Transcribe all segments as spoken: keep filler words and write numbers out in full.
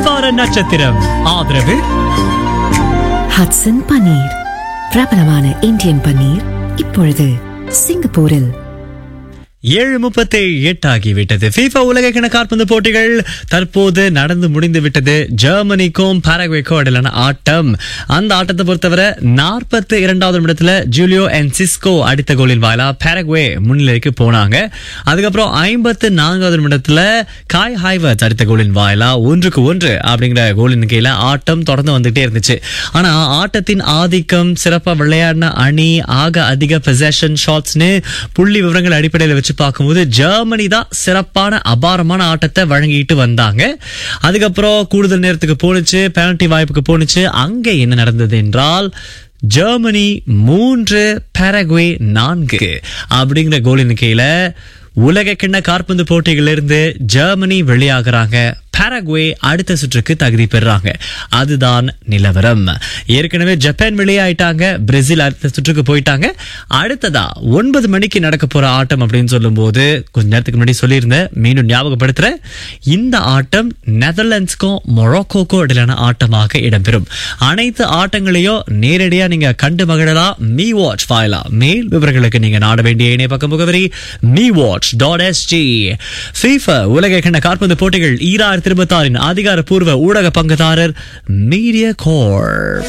வியாபார நட்சத்திரம். ஆதரவு ஹட்சன் பன்னீர், பிரபலமான இந்தியன் பன்னீர், இப்பொழுது சிங்கப்பூரில். ஏழு முப்பத்தி எட்டு ஆகிவிட்டது. FIFA உலகக்கிண காற்பந்து போட்டிகள் தற்போது நடந்து முடிந்து விட்டது. ஜெர்மனிக்கும் பாரகுவேக்கும் இடையிலான ஆட்டம். அந்த ஆட்டத்தை பொறுத்தவரை நாற்பத்தி இரண்டாவது நிமிடத்துல ஜூலியோ என்சிஸ்கோ அடித்த கோலின் வாயிலா பாரகுவே முன்னிலைக்கு போனாங்க. அதுக்கப்புறம் ஐம்பத்தி நான்காவது நிமிடத்துல காய் ஹைவர்ட்ஸ் அடித்த கோலின் வாயிலா ஒன்றுக்கு ஒன்று அப்படிங்கிற கோலின் கீழே ஆட்டம் தொடர்ந்து வந்துட்டே இருந்துச்சு. ஆனா ஆட்டத்தின் ஆதிக்கம், சிறப்பா விளையாடின அணி, ஆக அதிக பொசஷன் ஷாட்ஸ்னு புள்ளி விவரங்கள் அடிப்படையில் வச்சு பார்க்கும்போது ஜெர்மனி தான் சிறப்பான அபாரமான ஆட்டத்தை வழங்கிட்டு வந்தாங்க. அதுக்கப்புறம் கூடுதல் நேரத்துக்கு போனுச்சு, பெனல்டி வாய்ப்புக்கு போனுச்சு. அங்க என்ன நடந்தது என்றால் ஜெர்மனி மூன்று, பாரகுவே நான்கு அப்படிங்கிற கோலின் கீழ உலக கிண்ண காற்பந்து போட்டிகளிலிருந்து ஜெர்மனி வெளியாகிறாங்க. பாரகுவே அடுத்த சுற்றுக்கு தகுதி பெறாங்க. அதுதான் நிலவரம். ஏற்கனவே ஜப்பான் வெளியாயிட்டாங்க, பிரேசில் அடுத்த சுற்றுக்கு போயிட்டாங்க. அடுத்ததா ஒன்பது மணிக்கு நடக்க போற ஆட்டம் அப்படின்னு சொல்லும் போது கொஞ்ச நேரத்துக்கு முன்னாடி சொல்லியிருந்தேன், மீண்டும் ஞாபகப்படுத்துறேன். இந்த ஆட்டம் நெதர்லாண்ட்ஸ்க்கும் மொராக்கோக்கும் இடையிலான ஆட்டமாக இடம்பெறும். அனைத்து ஆட்டங்களையும் நேரடியா நீங்க கண்டு மகிழலாம். மீ வாட்ச் வாயிலா. மேல் விவரங்களுக்கு நீங்க நாட வேண்டிய இணைய பக்க முகவரி me watch dot SG. FIFA உலக கிண்ண காற்பந்து போட்டிகள் ஈராயிரத்தி இருபத்தி ஆறின் அதிகாரப்பூர்வ ஊடக பங்குதாரர் மீடியா கார்ப்.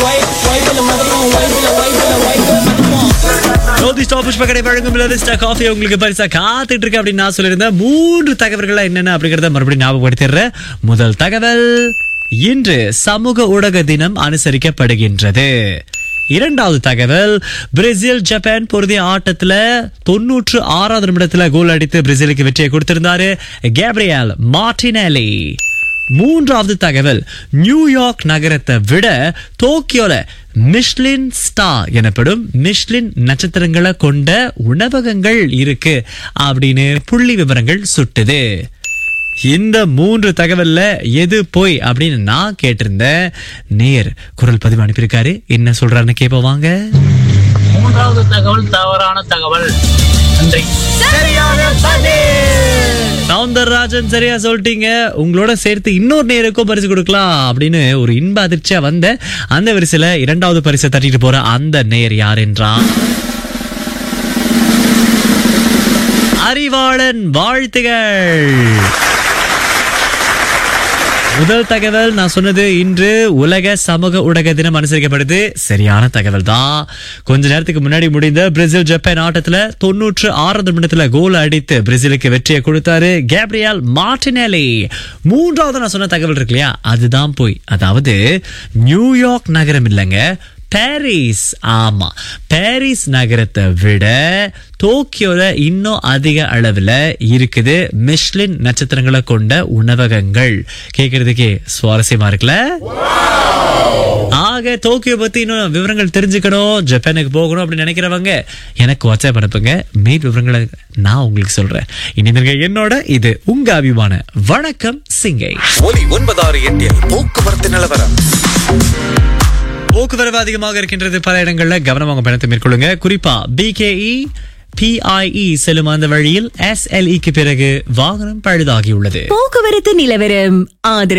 உங்களுக்கு பரிசா காத்துட்டு இருக்கு அப்படின்னு நான் சொல்லியிருந்தேன். மூன்று தகவல்கள் என்னென்ன அப்படிங்கறத மறுபடியும் ஞாபகப்படுத்திடுறேன். முதல் தகவல், இன்று சமூக ஊடக தினம் அனுசரிக்கப்படுகின்றது. இரண்டாவது தகவல், பிரேசில் ஜப்பான் பொருதிய ஆட்டத்துல தொன்னூற்று ஆறாவது நிமிடத்துல கோல் அடித்து பிரேசிலுக்கு வெற்றியை கொடுத்திருந்தாரு கேப்ரியல் மார்டினெல்லி. மூன்றாவது தகவல், நியூயார்க் நகரத்தை விட டோக்கியோல மிஷ்லின் ஸ்டார் எனப்படும் மிஷ்லின் நட்சத்திரங்களை கொண்ட உணவகங்கள் இருக்கு அப்படின்னு புள்ளி விவரங்கள் சுட்டுது. இந்த மூன்று தகவல்ல எது போய் அப்படின்னு நான் கேட்டிருந்தேன். நேர் குரல் பதிவு அனுப்பியிருக்காரு. என்ன சொல்றாருன்னு கேப்ப வாங்க. மூன்றாவது தகவல் தவறான தகவல். நன்றி. சவுந்தரராஜன் சரியா சொல்லிட்டீங்க. உங்களோட சேர்த்து இன்னொரு நேருக்கும் பரிசு கொடுக்கலாம் அப்படின்னு ஒரு இன்ப அதிர்ச்சியா வந்த அந்த வரிசையில இரண்டாவது பரிசை தட்டிட்டு போற அந்த நேர் யார் என்றான் அறிவாளன். வாழ்த்துகள். முதல் தகவல் நான் சொன்னது இன்று உலக சமூக ஊடக தினம் அனுசரிக்கப்படுது. சரியான தகவல் தான். கொஞ்ச நேரத்துக்கு முன்னாடி முடிந்த பிரேசில் ஜப்பான் ஆட்டத்துல தொன்னூற்று ஆறாவது நிமிடத்துல கோல் அடித்து பிரேசிலுக்கு வெற்றியை கொடுத்தாரு கேப்ரியல் மார்டினெல்லி. மூன்றாவது நான் சொன்ன தகவல் இருக்கு இல்லையா, அதுதான் போய். அதாவது நியூயார்க் நகரம் இல்லைங்க, பாரிஸ். ஆமா, பாரிஸ் நகரத்தை விட டோக்கியோல இன்னும் அதிக அளவுல இருக்குது மிஷ்லின் நட்சத்திரங்களை கொண்ட உணவகங்கள். கேக்குறதுக்கே சுவாரஸ்யமா இருக்குல்ல? ஆக டோக்கியோ பத்தி இன்னும் விவரங்கள் தெரிஞ்சுக்கணும், ஜப்பானுக்கு போகணும் அப்படின்னு நினைக்கிறவங்க எனக்கு வாட்ஸ்அப் அனுப்புங்க. மேல் விவரங்களை நான் உங்களுக்கு சொல்றேன். இனி என்னோட இது உங்க அபிமான வணக்கம் சிங்கை. ஒலி ஒன்பதாறு எட்டில் போக்குவரத்து நிலவரம். போக்குவரவு அதிகமாக இருக்கின்றது. பல இடங்கள்ல கவனமாக பயணத்தை மேற்கொள்ளுங்க. குறிப்பா பிகேஇ பிஐஇ செல்லும் அந்த வழியில் எஸ்எல்இக்கு பிறகு வாகனம் பழுதாகியுள்ளது. போக்குவரத்து நிலவரம் ஆதரவு